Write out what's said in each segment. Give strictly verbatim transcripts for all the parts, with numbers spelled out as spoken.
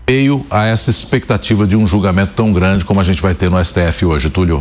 meio a essa expectativa de um julgamento tão grande como a gente vai ter no S T F hoje, Túlio?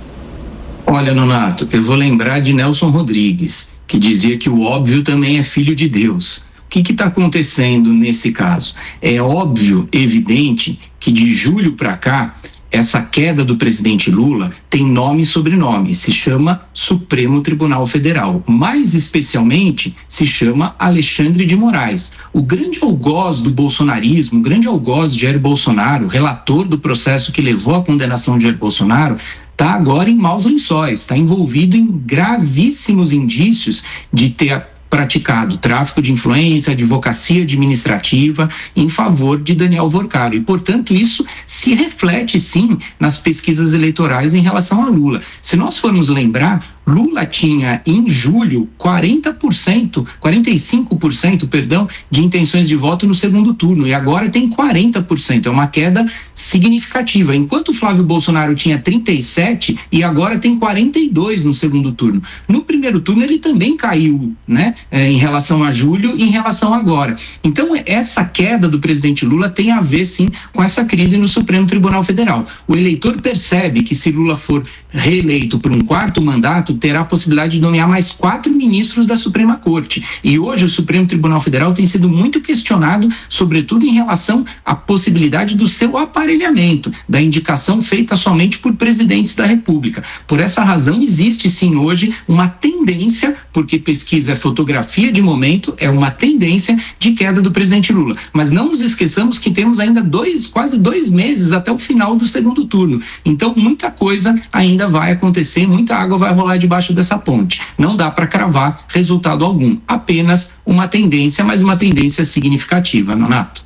Olha, Nonato, eu vou lembrar de Nelson Rodrigues, que dizia que o óbvio também é filho de Deus. O que está acontecendo nesse caso? É óbvio, evidente, que de julho para cá, essa queda do presidente Lula tem nome e sobrenome, se chama Supremo Tribunal Federal. Mais especialmente, se chama Alexandre de Moraes. O grande algoz do bolsonarismo, o grande algoz de Jair Bolsonaro, relator do processo que levou à condenação de Jair Bolsonaro, está agora em maus lençóis, está envolvido em gravíssimos indícios de ter praticado tráfico de influência, advocacia administrativa em favor de Daniel Vorcaro. E, portanto, isso se reflete, sim, nas pesquisas eleitorais em relação a Lula. Se nós formos lembrar, Lula tinha, em julho, quarenta por cento, quarenta e cinco por cento, perdão, de intenções de voto no segundo turno, e agora tem quarenta por cento, é uma queda significativa. Enquanto Flávio Bolsonaro tinha trinta e sete e agora tem quarenta e dois no segundo turno. No primeiro turno ele também caiu, né, em relação a julho e em relação a agora. Então essa queda do presidente Lula tem a ver, sim, com essa crise no Supremo Tribunal Federal. O eleitor percebe que se Lula for reeleito por um quarto mandato, terá a possibilidade de nomear mais quatro ministros da Suprema Corte. E hoje o Supremo Tribunal Federal tem sido muito questionado, sobretudo em relação à possibilidade do seu aparelhamento, da indicação feita somente por presidentes da República. Por essa razão, existe sim hoje uma tendência, porque pesquisa é fotografia de momento, é uma tendência de queda do presidente Lula. Mas não nos esqueçamos que temos ainda dois, quase dois meses até o final do segundo turno. Então, muita coisa ainda vai acontecer, muita água vai rolar debaixo dessa ponte. Não dá para cravar resultado algum, apenas uma tendência, mas uma tendência significativa, Nonato.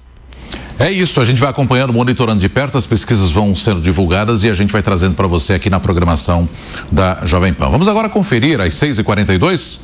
É isso, a gente vai acompanhando, monitorando de perto, as pesquisas vão sendo divulgadas e a gente vai trazendo para você aqui na programação da Jovem Pan. Vamos agora conferir às seis e quarenta e dois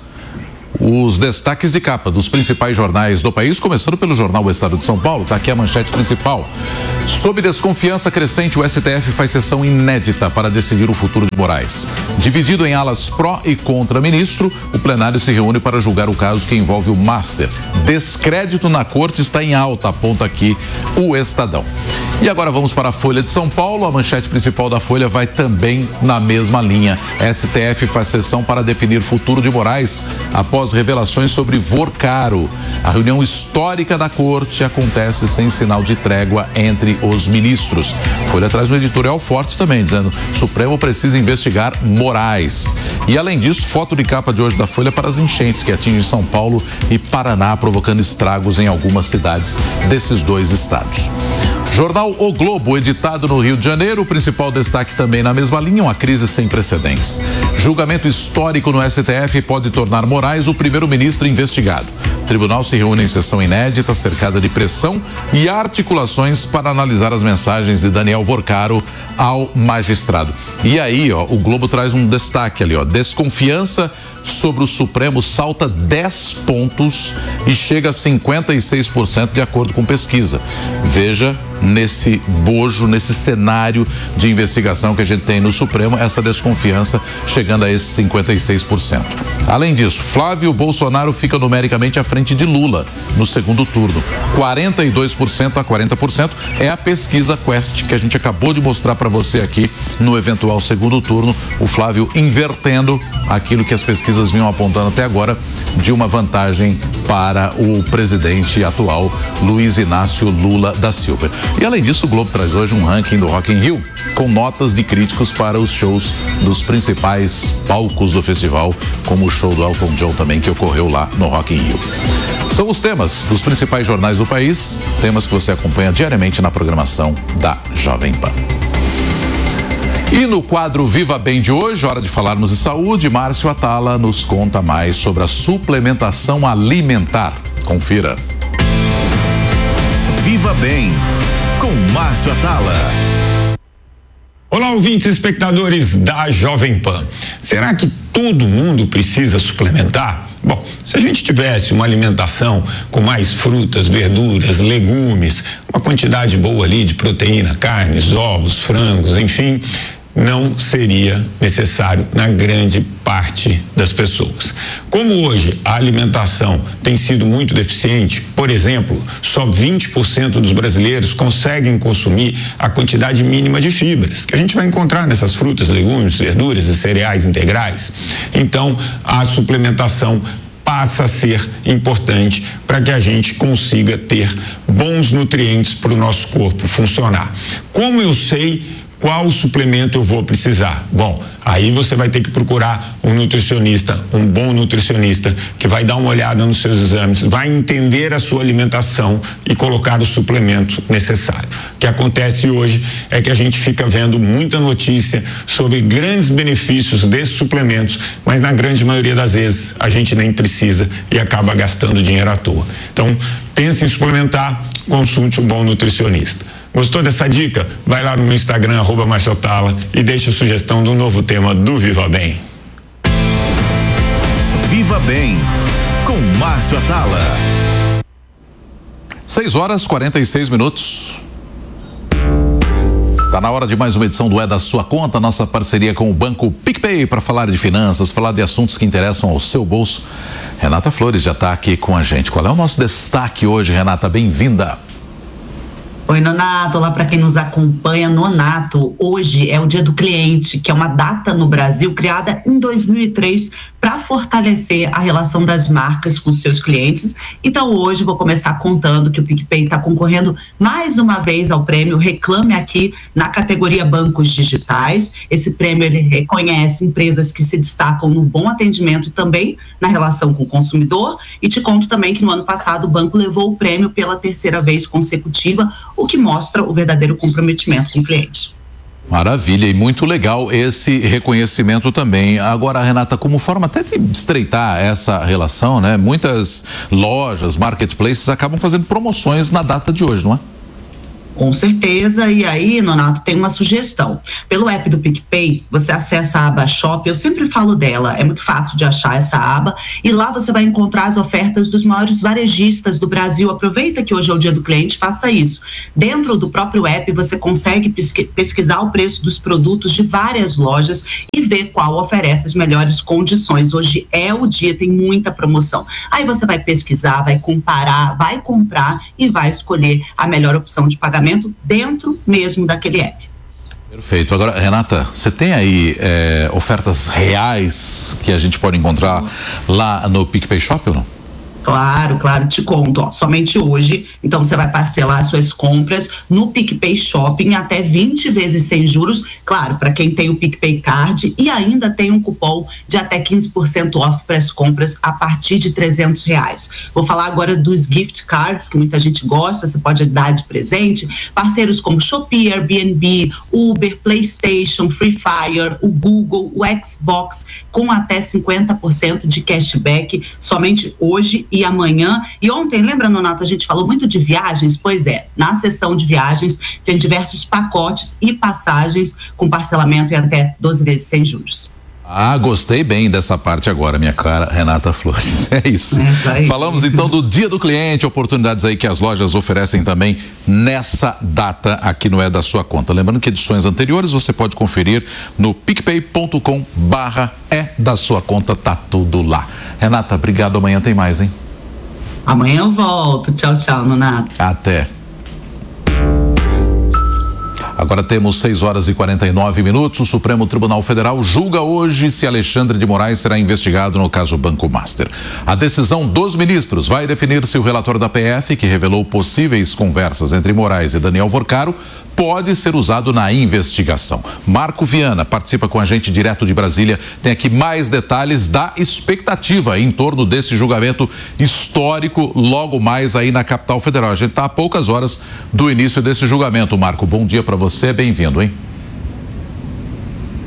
os destaques de capa dos principais jornais do país, começando pelo jornal O Estado de São Paulo. Está aqui a manchete principal. Sob desconfiança crescente, o S T F faz sessão inédita para decidir o futuro de Moraes. Dividido em alas pró e contra ministro, o plenário se reúne para julgar o caso que envolve o Master. Descrédito na corte está em alta, aponta aqui o Estadão. E agora vamos para a Folha de São Paulo. A manchete principal da Folha vai também na mesma linha. S T F faz sessão para definir futuro de Moraes após revelações sobre Vorcaro. A reunião histórica da corte acontece sem sinal de trégua entre os ministros. Folha traz um editorial forte também, dizendo: Supremo precisa investigar Moraes. E além disso, foto de capa de hoje da Folha para as enchentes que atingem São Paulo e Paraná, provocando estragos em algumas cidades desses dois estados. Jornal O Globo, editado no Rio de Janeiro, o principal destaque também na mesma linha, uma crise sem precedentes. Julgamento histórico no S T F pode tornar Moraes o primeiro-ministro investigado. O tribunal se reúne em sessão inédita, cercada de pressão e articulações para analisar as mensagens de Daniel Vorcaro ao magistrado. E aí, ó, o Globo traz um destaque ali, ó, desconfiança sobre o Supremo salta dez pontos e chega a cinquenta e seis por cento de acordo com pesquisa. Veja nesse bojo, nesse cenário de investigação que a gente tem no Supremo, essa desconfiança chegando a esses cinquenta e seis por cento. Além disso, Flávio Bolsonaro fica numericamente à frente de Lula no segundo turno. quarenta e dois por cento a quarenta por cento é a pesquisa Quest que a gente acabou de mostrar para você aqui no eventual segundo turno. O Flávio invertendo aquilo que as pesquisas vinham apontando até agora de uma vantagem para o presidente atual Luiz Inácio Lula da Silva. E além disso, o Globo traz hoje um ranking do Rock in Rio com notas de críticos para os shows dos principais palcos do festival, como o show do Elton John também, que ocorreu lá no Rock in Rio. São os temas dos principais jornais do país, temas que você acompanha diariamente na programação da Jovem Pan. E no quadro Viva Bem de hoje, hora de falarmos de saúde, Márcio Atala nos conta mais sobre a suplementação alimentar. Confira. Viva Bem, com Márcio Atala. Olá, ouvintes e espectadores da Jovem Pan. Será que todo mundo precisa suplementar? Bom, se a gente tivesse uma alimentação com mais frutas, verduras, legumes, uma quantidade boa ali de proteína, carnes, ovos, frangos, enfim, não seria necessário na grande parte das pessoas. Como hoje a alimentação tem sido muito deficiente, por exemplo, só vinte por cento dos brasileiros conseguem consumir a quantidade mínima de fibras que a gente vai encontrar nessas frutas, legumes, verduras e cereais integrais. Então, a suplementação passa a ser importante para que a gente consiga ter bons nutrientes para o nosso corpo funcionar. Como eu sei qual suplemento eu vou precisar? Bom, aí você vai ter que procurar um nutricionista, um bom nutricionista, que vai dar uma olhada nos seus exames, vai entender a sua alimentação e colocar o suplemento necessário. O que acontece hoje é que a gente fica vendo muita notícia sobre grandes benefícios desses suplementos, mas na grande maioria das vezes a gente nem precisa e acaba gastando dinheiro à toa. Então, pense em suplementar, consulte um bom nutricionista. Gostou dessa dica? Vai lá no meu Instagram, arroba Márcio Atala, e deixa a sugestão do novo tema do Viva Bem. Viva Bem, com Márcio Atala. seis horas e quarenta e seis minutos. Está na hora de mais uma edição do É da Sua Conta, nossa parceria com o Banco PicPay para falar de finanças, falar de assuntos que interessam ao seu bolso. Renata Flores já está aqui com a gente. Qual é o nosso destaque hoje, Renata? Bem-vinda. Oi, Nonato, olá para quem nos acompanha. Nonato, hoje é o Dia do Cliente, que é uma data no Brasil criada em dois mil e três para fortalecer a relação das marcas com seus clientes. Então, hoje vou começar contando que o PicPay está concorrendo mais uma vez ao prêmio Reclame Aqui na categoria Bancos Digitais. Esse prêmio ele reconhece empresas que se destacam no bom atendimento e também na relação com o consumidor. E te conto também que no ano passado o banco levou o prêmio pela terceira vez consecutiva, o que mostra o verdadeiro comprometimento com o cliente. Maravilha, e muito legal esse reconhecimento também. Agora, Renata, como forma até de estreitar essa relação, né? Muitas lojas, marketplaces acabam fazendo promoções na data de hoje, não é? Com certeza, e aí, Nonato, tem uma sugestão. Pelo app do PicPay, você acessa a aba Shop, eu sempre falo dela, é muito fácil de achar essa aba, e lá você vai encontrar as ofertas dos maiores varejistas do Brasil. Aproveita que hoje é o Dia do Cliente, faça isso. Dentro do próprio app, você consegue pesquisar o preço dos produtos de várias lojas e ver qual oferece as melhores condições. Hoje é o dia, tem muita promoção. Aí você vai pesquisar, vai comparar, vai comprar e vai escolher a melhor opção de pagamento dentro mesmo daquele app. Perfeito. Agora, Renata, você tem aí é, ofertas reais que a gente pode encontrar lá no PicPay Shop ou não? Claro, claro, te conto, ó, somente hoje, então você vai parcelar suas compras no PicPay Shopping até vinte vezes sem juros, claro, para quem tem o PicPay Card, e ainda tem um cupom de até quinze por cento off para as compras a partir de trezentos reais. Vou falar agora dos gift cards, que muita gente gosta, você pode dar de presente, parceiros como Shopee, Airbnb, Uber, PlayStation, Free Fire, o Google, o Xbox, com até cinquenta por cento de cashback, somente hoje e amanhã. E ontem, lembra, Nonato, a gente falou muito de viagens? Pois é, na seção de viagens tem diversos pacotes e passagens com parcelamento em até doze vezes sem juros. Ah, gostei bem dessa parte agora, minha cara Renata Flores. É isso. É, falamos então do Dia do Cliente, oportunidades aí que as lojas oferecem também nessa data aqui no É da Sua Conta. Lembrando que edições anteriores você pode conferir no picpay ponto com barra É da Sua Conta, tá tudo lá. Renata, obrigado, amanhã tem mais, hein? Amanhã eu volto. Tchau, tchau, Nonato. Até. Agora temos seis horas e quarenta e nove minutos. O Supremo Tribunal Federal julga hoje se Alexandre de Moraes será investigado no caso Banco Master. A decisão dos ministros vai definir se o relator da P F, que revelou possíveis conversas entre Moraes e Daniel Vorcaro, pode ser usado na investigação. Marco Viana participa com a gente direto de Brasília. Tem aqui mais detalhes da expectativa em torno desse julgamento histórico logo mais aí na capital federal. A gente está a poucas horas do início desse julgamento. Marco, bom dia para você. Você é bem-vindo, hein?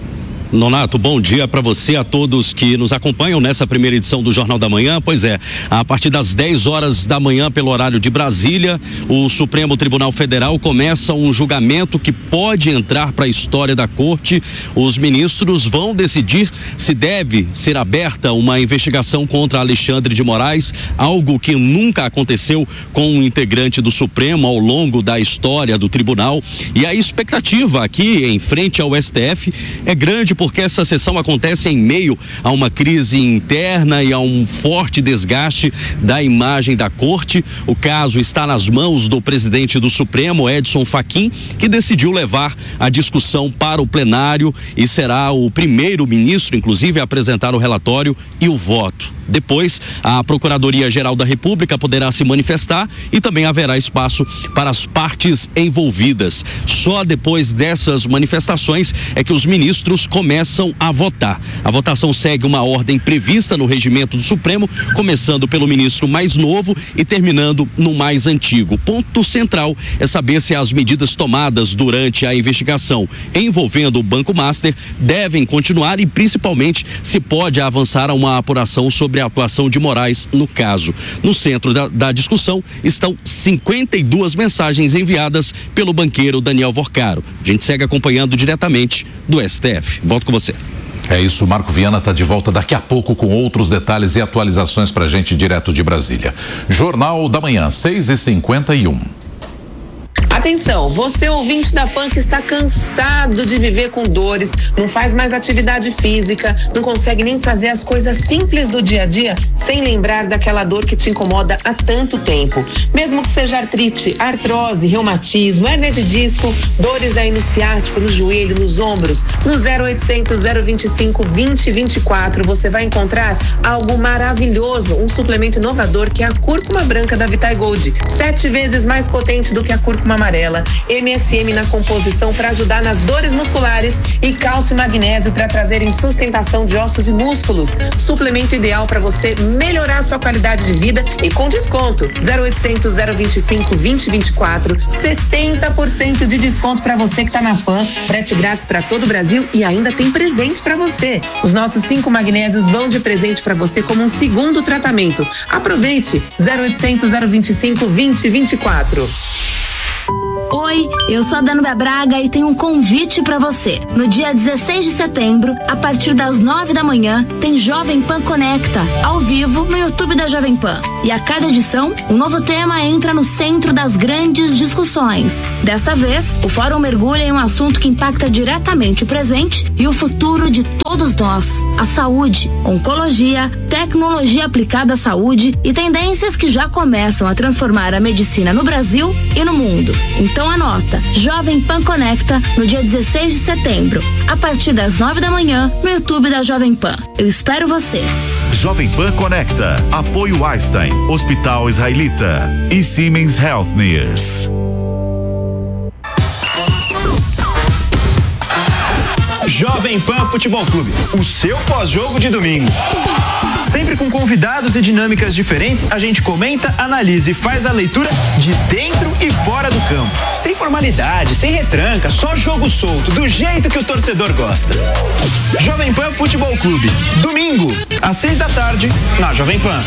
Nonato, bom dia para você, a todos que nos acompanham nessa primeira edição do Jornal da Manhã. Pois é, a partir das dez horas da manhã, pelo horário de Brasília, o Supremo Tribunal Federal começa um julgamento que pode entrar para a história da Corte. Os ministros vão decidir se deve ser aberta uma investigação contra Alexandre de Moraes, algo que nunca aconteceu com um integrante do Supremo ao longo da história do tribunal. E a expectativa aqui em frente ao S T F é grande, porque essa sessão acontece em meio a uma crise interna e a um forte desgaste da imagem da Corte. O caso está nas mãos do presidente do Supremo, Edson Fachin, que decidiu levar a discussão para o plenário e será o primeiro ministro, inclusive, a apresentar o relatório e o voto. Depois, a Procuradoria-Geral da República poderá se manifestar e também haverá espaço para as partes envolvidas. Só depois dessas manifestações é que os ministros começam a votar. A votação segue uma ordem prevista no regimento do Supremo, começando pelo ministro mais novo e terminando no mais antigo. O ponto central é saber se as medidas tomadas durante a investigação envolvendo o Banco Master devem continuar e, principalmente, se pode avançar a uma apuração sobre a atuação de Moraes no caso. No centro da, da discussão estão cinquenta e duas mensagens enviadas pelo banqueiro Daniel Vorcaro. A gente segue acompanhando diretamente do S T F. Volto com você. É isso, Marco Viana está de volta daqui a pouco com outros detalhes e atualizações pra gente direto de Brasília. Jornal da Manhã, seis e cinquenta e um. Atenção, você ouvinte da Pan que está cansado de viver com dores, não faz mais atividade física, não consegue nem fazer as coisas simples do dia a dia sem lembrar daquela dor que te incomoda há tanto tempo. Mesmo que seja artrite, artrose, reumatismo, hérnia de disco, dores aí no ciático, no joelho, nos ombros, no zero oitocentos, zero vinte e cinco, vinte, vinte e quatro, você vai encontrar algo maravilhoso, um suplemento inovador que é a cúrcuma branca da Vitai Gold, sete vezes mais potente do que a cúrcuma amarela, M S M na composição para ajudar nas dores musculares e cálcio e magnésio para trazerem sustentação de ossos e músculos. Suplemento ideal para você melhorar sua qualidade de vida e com desconto. zero oitocentos, zero vinte e cinco, vinte, vinte e quatro, setenta por cento de desconto para você que tá na Pan, frete grátis para todo o Brasil e ainda tem presente para você. Os nossos cinco magnésios vão de presente para você como um segundo tratamento. Aproveite. zero oitocentos, zero vinte e cinco, vinte, vinte e quatro. Oi, eu sou a Danúbia Braga e tenho um convite pra você. No dia dezesseis de setembro, a partir das nove da manhã, tem Jovem Pan Conecta, ao vivo no YouTube da Jovem Pan. E a cada edição, um novo tema entra no centro das grandes discussões. Dessa vez, o fórum mergulha em um assunto que impacta diretamente o presente e o futuro de todos nós: a saúde, oncologia, tecnologia aplicada à saúde e tendências que já começam a transformar a medicina no Brasil e no mundo. Então anota, Jovem Pan Conecta no dia dezesseis de setembro, a partir das nove da manhã, no YouTube da Jovem Pan. Eu espero você. Jovem Pan Conecta, apoio Einstein, Hospital Israelita e Siemens Healthineers. Jovem Pan Futebol Clube, o seu pós-jogo de domingo. Sempre com convidados e dinâmicas diferentes, a gente comenta, analisa e faz a leitura de dentro e fora do campo. Sem formalidade, sem retranca, só jogo solto, do jeito que o torcedor gosta. Jovem Pan Futebol Clube, domingo, às seis da tarde, na Jovem Pan.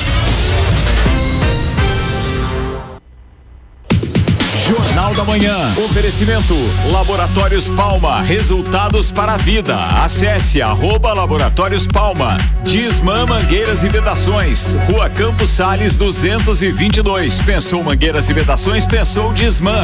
Jornal da Manhã. Oferecimento Laboratórios Palma. Resultados para a vida. Acesse arroba Laboratórios Palma. Disman Mangueiras e Vedações. Rua Campos Sales duzentos e vinte e dois. Pensou Mangueiras e Vedações? Pensou Disman.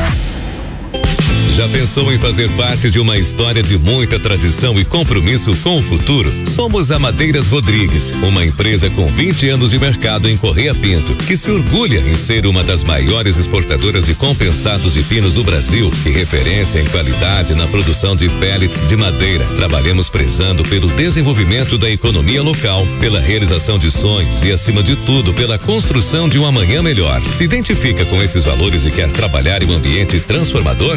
Já pensou em fazer parte de uma história de muita tradição e compromisso com o futuro? Somos a Madeiras Rodrigues, uma empresa com vinte anos de mercado em Correia Pinto, que se orgulha em ser uma das maiores exportadoras de compensados de pinos do Brasil e referência em qualidade na produção de pellets de madeira. Trabalhamos prezando pelo desenvolvimento da economia local, pela realização de sonhos e, acima de tudo, pela construção de um amanhã melhor. Se identifica com esses valores e quer trabalhar em um ambiente transformador? Traga o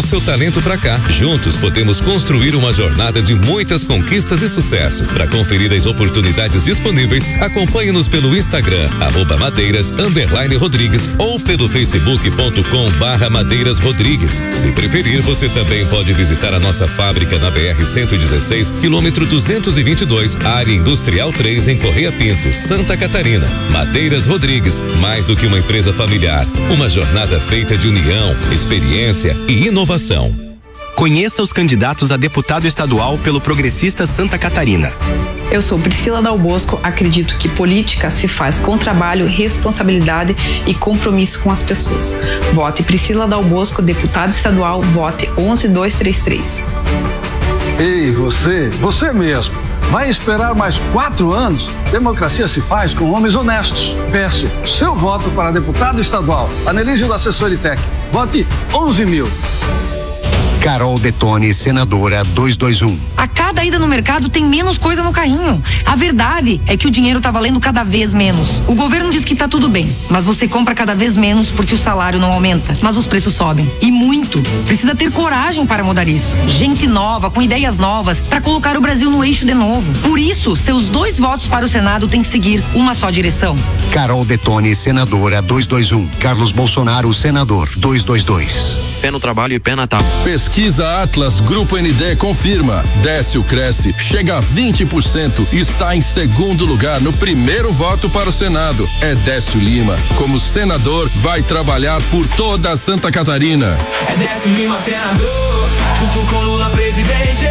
seu talento pra cá. Juntos podemos construir uma jornada de muitas conquistas e sucesso. Para conferir as oportunidades disponíveis, acompanhe-nos pelo Instagram, arroba Madeiras underline Rodrigues ou pelo facebook.com barra Madeiras Rodrigues. Se preferir, você também pode visitar a nossa fábrica na B R cento e dezesseis, quilômetro duzentos e vinte e dois, área industrial três, em Correia Pinto, Santa Catarina. Madeiras Rodrigues, mais do que uma empresa familiar, uma jornada feita de união, experiência e inovação. Conheça os candidatos a deputado estadual pelo Progressista Santa Catarina. Eu sou Priscila Dal Bosco, acredito que política se faz com trabalho, responsabilidade e compromisso com as pessoas. Vote Priscila Dal Bosco, deputada estadual, vote onze dois três três. Ei, você, você mesmo, vai esperar mais quatro anos? Democracia se faz com homens honestos. Peço seu voto para deputado estadual. Anelísio da Assessoritec, vote onze mil. Carol Detone, senadora duzentos e vinte e um. A cada ida no mercado tem menos coisa no carrinho. A verdade é que o dinheiro tá valendo cada vez menos. O governo diz que tá tudo bem, mas você compra cada vez menos porque o salário não aumenta, mas os preços sobem. E muito. Precisa ter coragem para mudar isso. Gente nova, com ideias novas, para colocar o Brasil no eixo de novo. Por isso, seus dois votos para o Senado têm que seguir uma só direção. Carol Detone, senadora duzentos e vinte e um. Carlos Bolsonaro, senador duzentos e vinte e dois. Fé no trabalho e pé na tábua. Pesquisa Atlas Grupo N D confirma. Décio cresce, chega a vinte por cento e está em segundo lugar no primeiro voto para o Senado. É Décio Lima. Como senador, vai trabalhar por toda a Santa Catarina. É Décio Lima, senador, junto com Lula, presidente.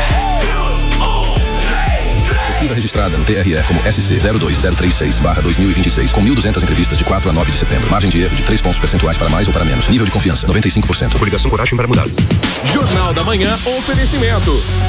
Pesquisa registrada no T R E como S C zero dois zero três seis barra dois mil e vinte e seis, com mil e duzentas entrevistas de quatro a nove de setembro. Margem de erro de três pontos percentuais para mais ou para menos. Nível de confiança noventa e cinco por cento. Coligação Coragem para Mudar. Jornal da Manhã, oferecimento.